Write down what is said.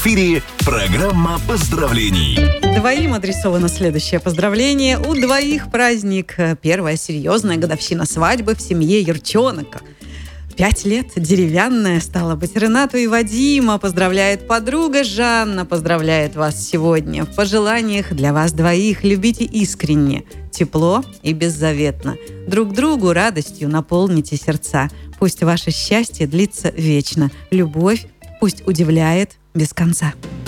эфире программа поздравлений. Двоим адресовано следующее поздравление. У двоих праздник. Первая серьезная годовщина свадьбы в семье Юрчонок. 5 лет, деревянная, стала быть. Ренату и Вадима поздравляет подруга Жанна. Поздравляет вас сегодня. В пожеланиях для вас двоих любите искренне, тепло и беззаветно. Друг другу радостью наполните сердца. Пусть ваше счастье длится вечно. Любовь пусть удивляет без конца.